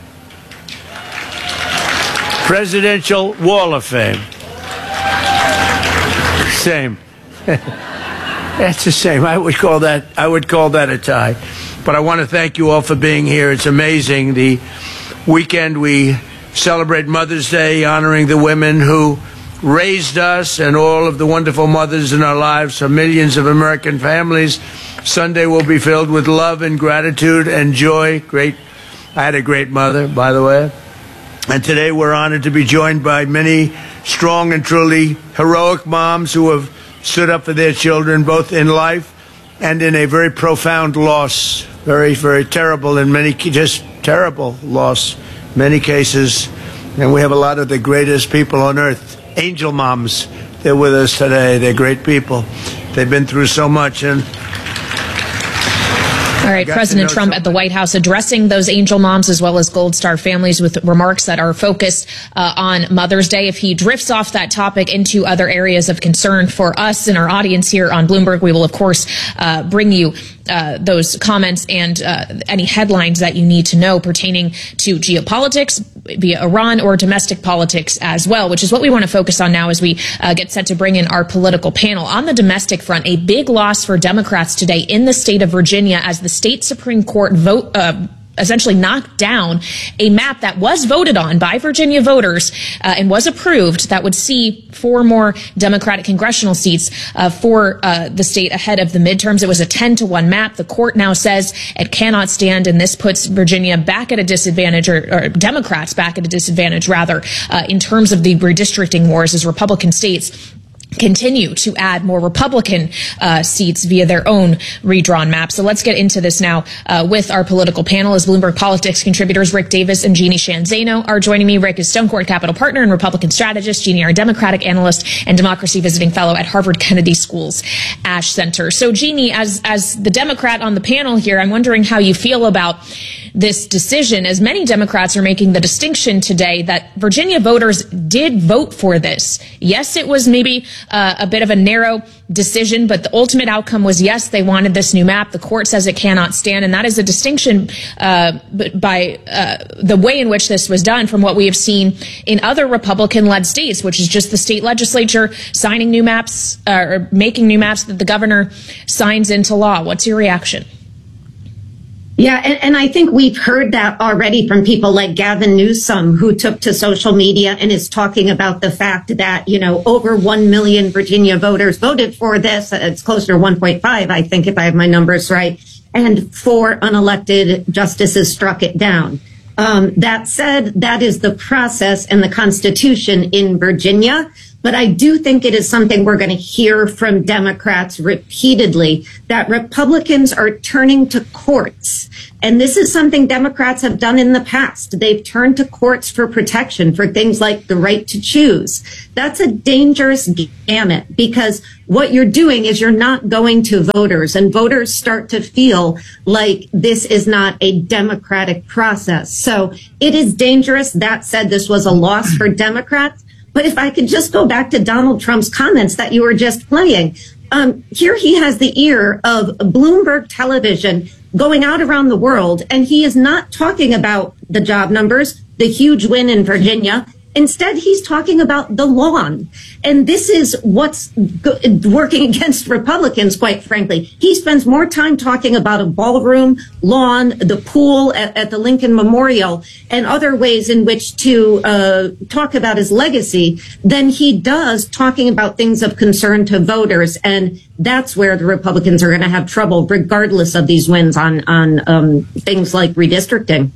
Presidential Wall of Fame. Same. That's the same. I would call that I would call that a tie. But I want to thank you all for being here. It's amazing. The weekend we celebrate Mother's Day, honoring the women who raised us and all of the wonderful mothers in our lives for millions of American families. Sunday will be filled with love and gratitude and joy. Great. I had a great mother, by the way. And today we're honored to be joined by many strong and truly heroic moms who have stood up for their children, both in life and in a very profound loss. Very, very terrible in many, just terrible loss, many cases. And we have a lot of the greatest people on earth. Angel moms, they're with us today. They're great people. They've been through so much. And all right, President Trump at the White House addressing those angel moms as well as Gold Star families with remarks that are focused uh, on Mother's Day. If he drifts off that topic into other areas of concern for us and our audience here on Bloomberg, we will, of course, uh, bring you uh, those comments and uh, any headlines that you need to know pertaining to geopolitics via Iran or domestic politics as well, which is what we want to focus on now as we uh, get set to bring in our political panel. On the domestic front, a big loss for Democrats today in the state of Virginia as the state Supreme Court vote uh, essentially knocked down a map that was voted on by Virginia voters uh, and was approved that would see four more Democratic congressional seats uh, for uh, the state ahead of the midterms. It was a ten to one map. The court now says it cannot stand, and this puts Virginia back at a disadvantage, or, or Democrats back at a disadvantage, rather, uh, in terms of the redistricting wars as Republican states continue to add more Republican uh, seats via their own redrawn map. So let's get into this now uh, with our political panel. As Bloomberg Politics contributors Rick Davis and Jeannie Sheehan Zaino are joining me. Rick is Stonecourt Capital Partner and Republican strategist. Jeannie, our Democratic analyst and democracy visiting fellow at Harvard Kennedy School's Ash Center. So Jeannie, as as the Democrat on the panel here, I'm wondering how you feel about this decision, as many Democrats are making the distinction today that Virginia voters did vote for this. Yes, it was maybe uh, a bit of a narrow decision, but the ultimate outcome was yes, they wanted this new map. The court says it cannot stand, and that is a distinction uh, by uh, the way in which this was done from what we have seen in other Republican-led states, which is just the state legislature signing new maps uh, or making new maps that the governor signs into law. What's your reaction? Yeah, and, and I think we've heard that already from people like Gavin Newsom, who took to social media and is talking about the fact that, you know, over one million Virginia voters voted for this. It's closer to one point five, I think, if I have my numbers right. And four unelected justices struck it down. Um, that said, that is the process and the Constitution in Virginia. But I do think it is something we're going to hear from Democrats repeatedly, that Republicans are turning to courts. And this is something Democrats have done in the past. They've turned to courts for protection for things like the right to choose. That's a dangerous gamut, because what you're doing is you're not going to voters, and voters start to feel like this is not a democratic process. So it is dangerous. That said, this was a loss for Democrats. But if I could just go back to Donald Trump's comments that you were just playing, um, here he has the ear of Bloomberg Television going out around the world, and he is not talking about the job numbers, the huge win in Virginia. Instead, he's talking about the lawn. And this is what's go- working against Republicans, quite frankly. He spends more time talking about a ballroom, lawn, the pool at, at the Lincoln Memorial, and other ways in which to uh, talk about his legacy than he does talking about things of concern to voters. And that's where the Republicans are going to have trouble, regardless of these wins on, on um, things like redistricting.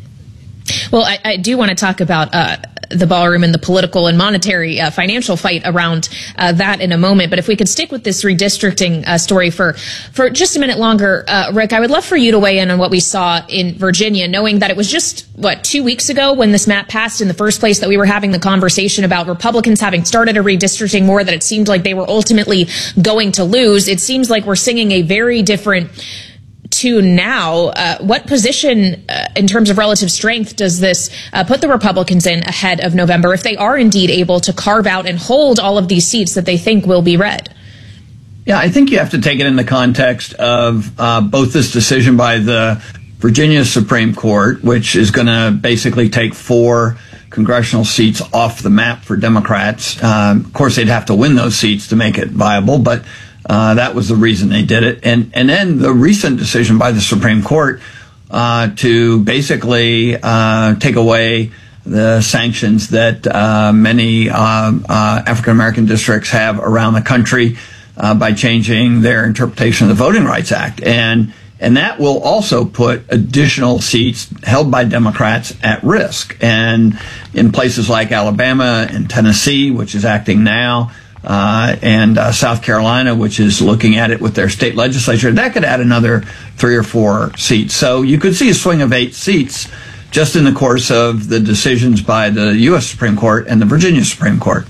Well, I, I do want to talk about uh, the ballroom and the political and monetary uh, financial fight around uh, that in a moment. But if we could stick with this redistricting uh, story for for just a minute longer, uh, Rick, I would love for you to weigh in on what we saw in Virginia, knowing that it was just, what, two weeks ago when this map passed in the first place that we were having the conversation about Republicans having started a redistricting war that it seemed like they were ultimately going to lose. It seems like we're singing a very different tune now. Uh, what position uh, in terms of relative strength does this uh, put the Republicans in ahead of November if they are indeed able to carve out and hold all of these seats that they think will be red? Yeah, I think you have to take it in the context of uh, both this decision by the Virginia Supreme Court, which is going to basically take four congressional seats off the map for Democrats. Um, of course, they'd have to win those seats to make it viable, but Uh, that was the reason they did it. And and then the recent decision by the Supreme Court uh, to basically uh, take away the sanctions that uh, many uh, uh, African-American districts have around the country uh, by changing their interpretation of the Voting Rights Act. And and that will also put additional seats held by Democrats at risk. And in places like Alabama and Tennessee, which is acting now, Uh, and uh, South Carolina, which is looking at it with their state legislature, that could add another three or four seats. So you could see a swing of eight seats just in the course of the decisions by the U S Supreme Court and the Virginia Supreme Court.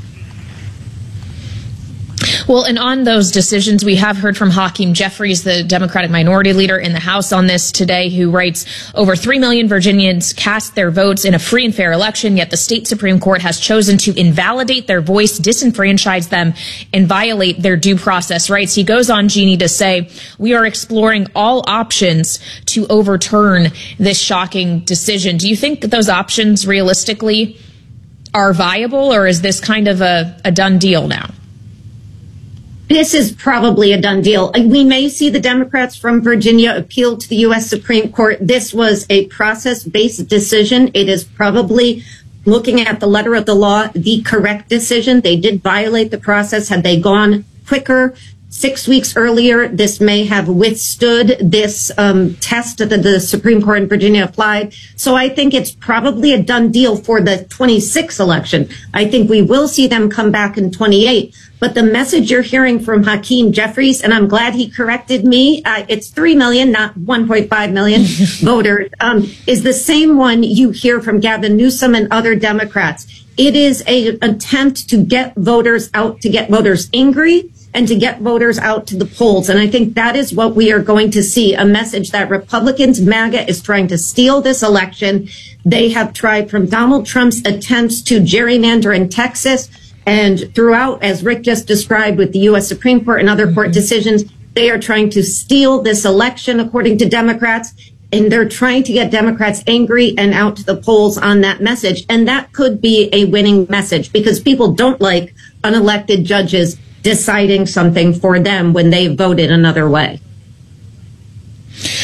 Well, and on those decisions, we have heard from Hakeem Jeffries, the Democratic minority leader in the House on this today, who writes, over three million Virginians cast their votes in a free and fair election, yet the state Supreme Court has chosen to invalidate their voice, disenfranchise them, and violate their due process rights. He goes on, Jeannie, to say, we are exploring all options to overturn this shocking decision. Do you think that those options realistically are viable, or is this kind of a, a done deal now? This is probably a done deal. We may see the Democrats from Virginia appeal to the U S Supreme Court. This was a process-based decision. It is probably, looking at the letter of the law, the correct decision. They did violate the process. Had they gone quicker, six weeks earlier, this may have withstood this um, test that the Supreme Court in Virginia applied. So I think it's probably a done deal for the twenty-six election. I think we will see them come back in twenty-eight. But the message you're hearing from Hakeem Jeffries, and I'm glad he corrected me, uh, it's three million, not one point five million voters, um, is the same one you hear from Gavin Newsom and other Democrats. It is an attempt to get voters out, to get voters angry, and to get voters out to the polls. And I think that is what we are going to see, a message that Republicans, MAGA, is trying to steal this election. They have tried, from Donald Trump's attempts to gerrymander in Texas, and throughout, as Rick just described with the U S Supreme Court and other court decisions, they are trying to steal this election, according to Democrats, and they're trying to get Democrats angry and out to the polls on that message. And that could be a winning message, because people don't like unelected judges deciding something for them when they voted another way.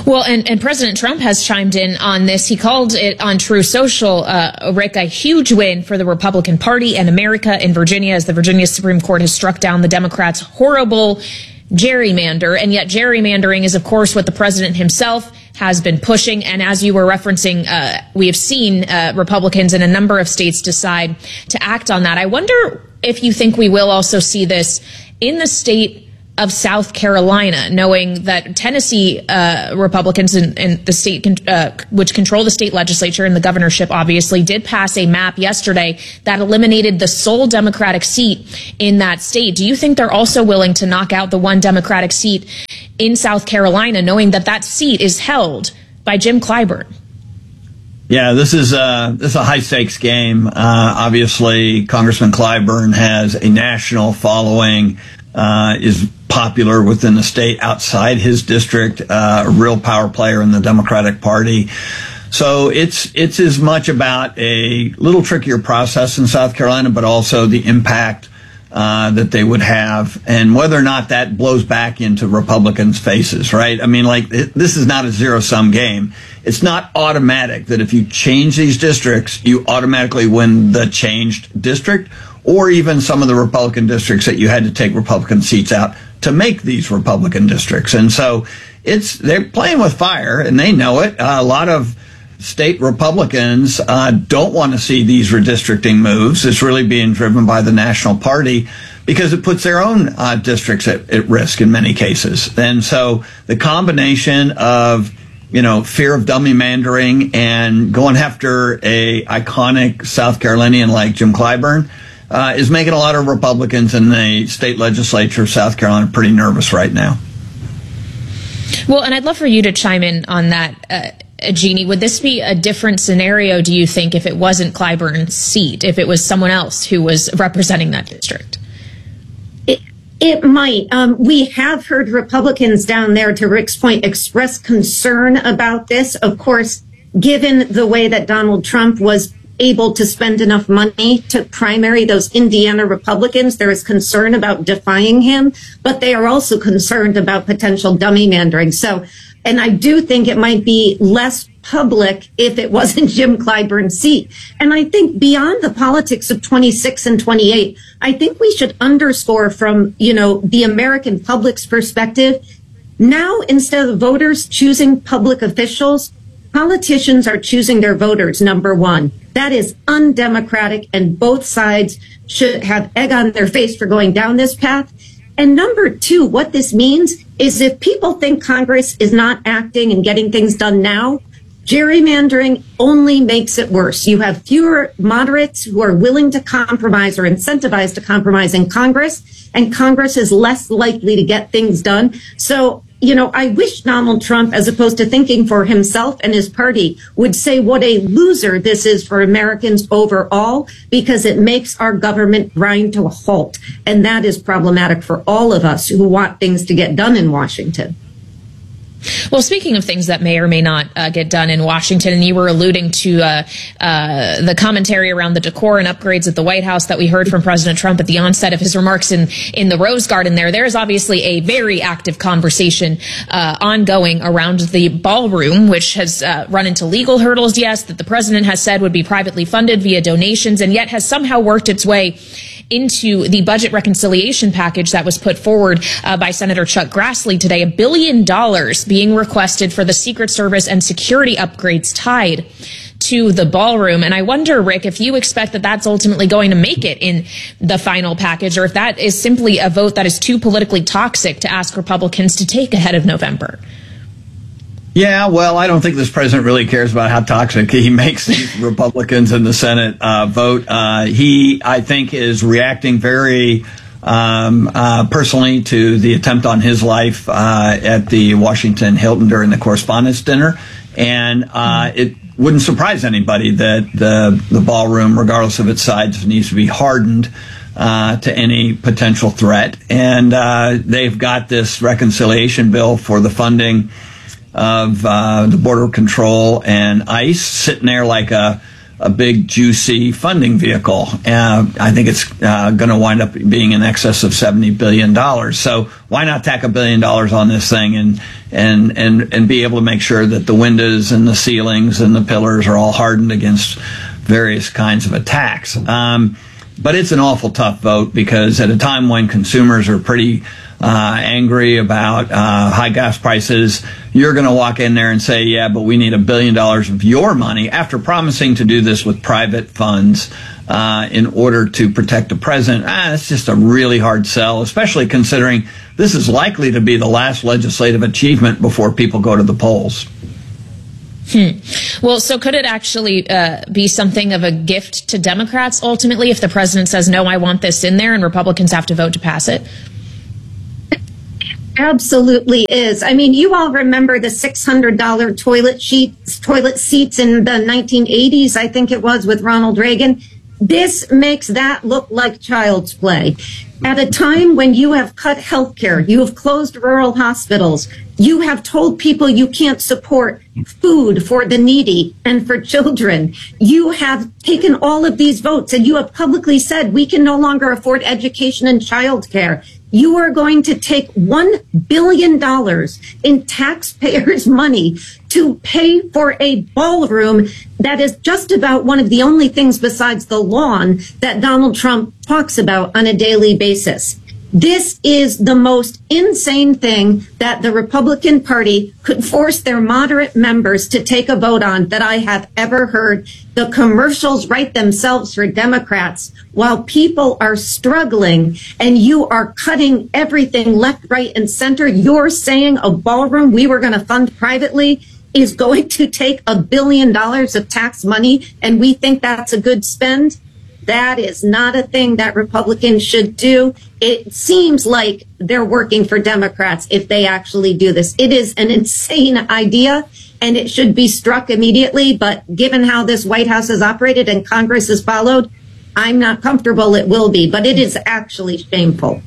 Well, and, and President Trump has chimed in on this. He called it on True Social, uh, Rick, a huge win for the Republican Party and America in Virginia, as the Virginia Supreme Court has struck down the Democrats' horrible gerrymander. And yet gerrymandering is, of course, what the president himself has been pushing. And as you were referencing, uh, we have seen uh, Republicans in a number of states decide to act on that. I wonder if you think we will also see this in the state of South Carolina, knowing that Tennessee uh, Republicans in, in the state, con- uh, which control the state legislature and the governorship, obviously, did pass a map yesterday that eliminated the sole Democratic seat in that state. Do you think they're also willing to knock out the one Democratic seat in South Carolina, knowing that that seat is held by Jim Clyburn? Yeah, this is a, this is a high stakes game. Uh, obviously, Congressman Clyburn has a national following, uh, is popular within the state outside his district, uh, a real power player in the Democratic Party. So it's it's as much about a little trickier process in South Carolina, but also the impact uh, that they would have, and whether or not that blows back into Republicans' faces, right? I mean, like, it, this is not a zero-sum game. It's not automatic that if you change these districts, you automatically win the changed district, or even some of the Republican districts that you had to take Republican seats out to make these Republican districts. And so it's they're playing with fire, and they know it. Uh, a lot of state Republicans uh, don't want to see these redistricting moves. It's really being driven by the national party because it puts their own uh, districts at, at risk in many cases. And so the combination of, you know, fear of dummy mandering and going after a iconic South Carolinian like Jim Clyburn uh, is making a lot of Republicans in the state legislature of South Carolina pretty nervous right now. Well, and I'd love for you to chime in on that, uh, Jeannie. Would this be a different scenario, do you think, if it wasn't Clyburn's seat, if it was someone else who was representing that district? It, it might. Um, we have heard Republicans down there, to Rick's point, express concern about this. Of course, given the way that Donald Trump was able to spend enough money to primary those Indiana Republicans, there is concern about defying him, but they are also concerned about potential dummy mandering. So, and I do think it might be less public if it wasn't Jim Clyburn's seat. And I think beyond the politics of twenty-six and twenty-eight, I think we should underscore from, you know, the American public's perspective, now instead of voters choosing public officials, politicians are choosing their voters, number one. That is undemocratic, and both sides should have egg on their face for going down this path. And number two, what this means is if people think Congress is not acting and getting things done now, gerrymandering only makes it worse. You have fewer moderates who are willing to compromise or incentivized to compromise in Congress, and Congress is less likely to get things done. So, you know, I wish Donald Trump, as opposed to thinking for himself and his party, would say what a loser this is for Americans overall, because it makes our government grind to a halt. And that is problematic for all of us who want things to get done in Washington. Well, speaking of things that may or may not uh, get done in Washington, and you were alluding to uh, uh, the commentary around the decor and upgrades at the White House that we heard from President Trump at the onset of his remarks in, in the Rose Garden there, there is obviously a very active conversation uh, ongoing around the ballroom, which has uh, run into legal hurdles, yes, that the president has said would be privately funded via donations, and yet has somehow worked its way into the budget reconciliation package that was put forward uh, by Senator Chuck Grassley today. A billion dollars being requested for the Secret Service and security upgrades tied to the ballroom. And I wonder, Rick, if you expect that that's ultimately going to make it in the final package, or if that is simply a vote that is too politically toxic to ask Republicans to take ahead of November. Yeah, well, I don't think this president really cares about how toxic he makes these Republicans in the Senate uh, vote. Uh, he, I think, is reacting very um, uh, personally to the attempt on his life uh, at the Washington Hilton during the Correspondents' Dinner. And uh, it wouldn't surprise anybody that the, the ballroom, regardless of its size, needs to be hardened uh, to any potential threat. And uh, they've got this reconciliation bill for the funding of uh, the Border Control and ICE sitting there like a a big, juicy funding vehicle. Uh, I think it's uh, going to wind up being in excess of seventy billion dollars. So why not tack a billion dollars on this thing and, and, and, and be able to make sure that the windows and the ceilings and the pillars are all hardened against various kinds of attacks? Um, but it's an awful tough vote, because at a time when consumers are pretty Uh, angry about uh, high gas prices, you're going to walk in there and say, yeah, but we need a billion dollars of your money, after promising to do this with private funds uh, in order to protect the president. Ah, it's just a really hard sell, especially considering this is likely to be the last legislative achievement before people go to the polls. Hmm. Well, so could it actually uh, be something of a gift to Democrats ultimately if the president says, no, I want this in there, and Republicans have to vote to pass it? Absolutely is. I mean, you all remember the six hundred dollars toilet sheets, toilet seats in the nineteen eighties, I think it was, with Ronald Reagan. This makes that look like child's play. At a time when you have cut health care, you have closed rural hospitals, you have told people you can't support food for the needy and for children. You have taken all of these votes and you have publicly said we can no longer afford education and child care. You are going to take one billion dollars in taxpayers' money to pay for a ballroom that is just about one of the only things besides the lawn that Donald Trump talks about on a daily basis. This is the most insane thing that the Republican Party could force their moderate members to take a vote on that I have ever heard. The commercials write themselves for Democrats while people are struggling, and you are cutting everything left, right, and center. You're saying a ballroom we were going to fund privately is going to take a billion dollars of tax money, and we think that's a good spend? That is not a thing that Republicans should do. It seems like they're working for Democrats if they actually do this. It is an insane idea, and it should be struck immediately. But given how this White House has operated and Congress has followed, I'm not comfortable it will be. But it is actually shameful.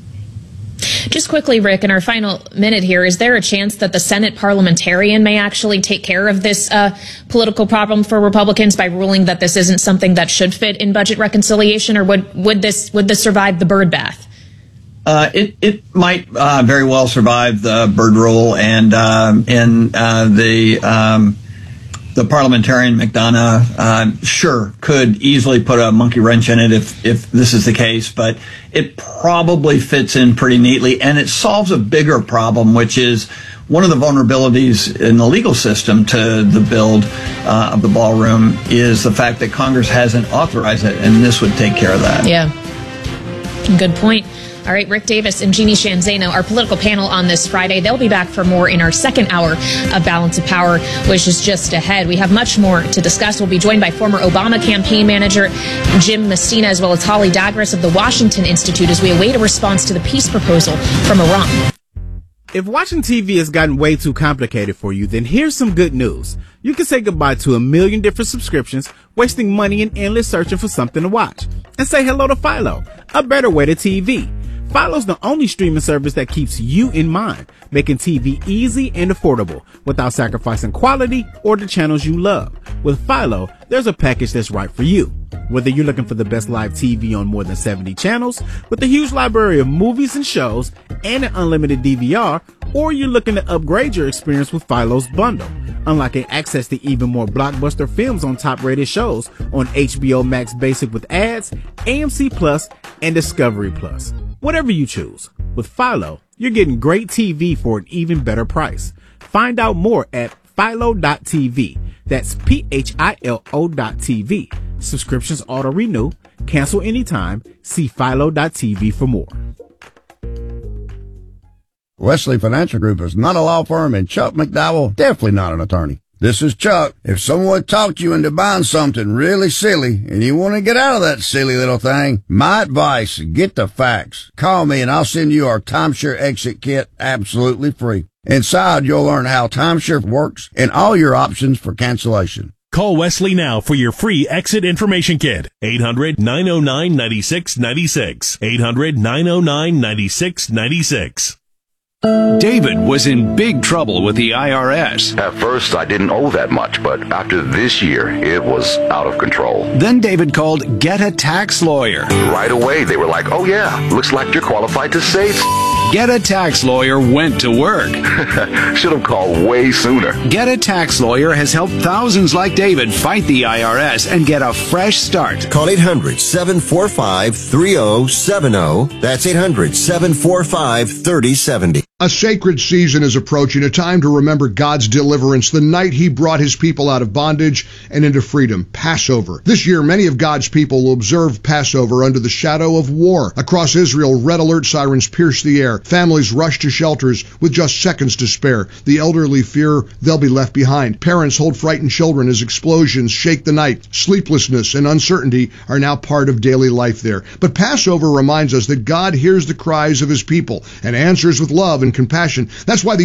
Just quickly, Rick, in our final minute here, is there a chance that the Senate parliamentarian may actually take care of this uh, political problem for Republicans by ruling that this isn't something that should fit in budget reconciliation, or would, would this would this survive the bird bath? Uh, it it might uh, very well survive the bird rule, and um, and uh, the um, the parliamentarian McDonough uh, sure could easily put a monkey wrench in it if if this is the case, but it probably fits in pretty neatly, and it solves a bigger problem, which is one of the vulnerabilities in the legal system to the build uh, of the ballroom is the fact that Congress hasn't authorized it, and this would take care of that. Yeah, good point. All right, Rick Davis and Jeannie Shanzano, our political panel on this Friday. They'll be back for more in our second hour of Balance of Power, which is just ahead. We have much more to discuss. We'll be joined by former Obama campaign manager Jim Messina, as well as Holly Dagres of the Washington Institute, as we await a response to the peace proposal from Iran. If watching T V has gotten way too complicated for you, then here's some good news. You can say goodbye to a million different subscriptions, wasting money and endless searching for something to watch. And say hello to Philo, a better way to T V. Philo's the only streaming service that keeps you in mind, making T V easy and affordable without sacrificing quality or the channels you love. With Philo, there's a package that's right for you. Whether you're looking for the best live T V on more than seventy channels, with a huge library of movies and shows, and an unlimited D V R, or you're looking to upgrade your experience with Philo's bundle, unlocking access to even more blockbuster films on top-rated shows on H B O Max Basic with ads, A M C Plus, and Discovery Plus. Whatever you choose, with Philo, you're getting great T V for an even better price. Find out more at philo dot t v. That's P H I L O dot T V. Subscriptions auto-renew. Cancel anytime. See philo dot t v for more. Wesley Financial Group is not a law firm, and Chuck McDowell definitely not an attorney. This is Chuck. If someone talked you into buying something really silly and you want to get out of that silly little thing, my advice, get the facts. Call me and I'll send you our timeshare exit kit absolutely free. Inside, you'll learn how timeshare works and all your options for cancellation. Call Wesley now for your free exit information kit. eight hundred, nine oh nine, nine six nine six. eight hundred, nine oh nine, nine six nine six. David was in big trouble with the I R S. At first, I didn't owe that much, but after this year, it was out of control. Then David called Get a Tax Lawyer. Right away, they were like, oh yeah, looks like you're qualified to save. Get a Tax Lawyer went to work. Should have called way sooner. Get a Tax Lawyer has helped thousands like David fight the I R S and get a fresh start. Call eight hundred, seven four five, three oh seven oh. That's eight hundred, seven four five, three oh seven oh. A sacred season is approaching, a time to remember God's deliverance, the night he brought his people out of bondage and into freedom, Passover. This year, many of God's people will observe Passover under the shadow of war. Across Israel, red alert sirens pierce the air. Families rush to shelters with just seconds to spare. The elderly fear they'll be left behind. Parents hold frightened children as explosions shake the night. Sleeplessness and uncertainty are now part of daily life there. But Passover reminds us that God hears the cries of his people and answers with love and compassion. That's why the